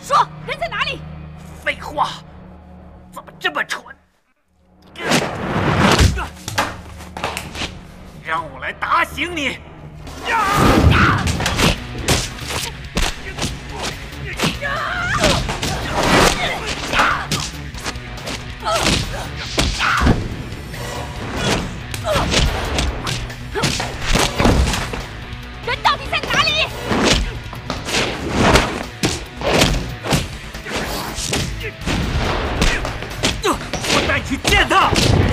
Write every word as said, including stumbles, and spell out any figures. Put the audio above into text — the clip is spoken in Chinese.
说人在哪里？ 废话，怎么这么蠢？让我来打醒你！呀！